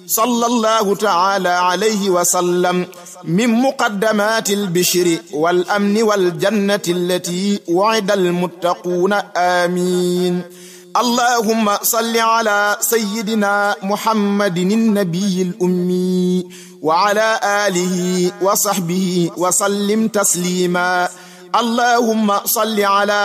صلى الله تعالى عليه وسلم من مقدمات البشر والأمن والجنة التي وعد المتقون آمين. اللهم صل على سيدنا محمد النبي الأمي وعلى آله وصحبه وسلم تسليما. اللهم صل على